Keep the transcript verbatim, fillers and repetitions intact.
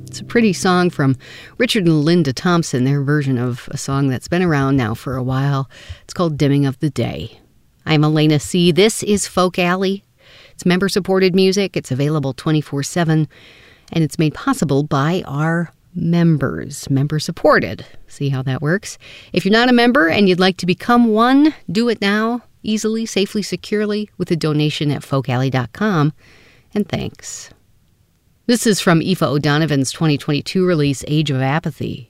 It's a pretty song from Richard and Linda Thompson, their version of a song that's been around now for a while. It's called Dimming of the Day. I'm Elena C. This is Folk Alley. It's member-supported music. It's available twenty-four seven, and it's made possible by our members. Member-supported. See how that works? If you're not a member and you'd like to become one, do it now, easily, safely, securely, with a donation at folk alley dot com. And thanks. This is from Aoife O'Donovan's twenty twenty-two release, Age of Apathy.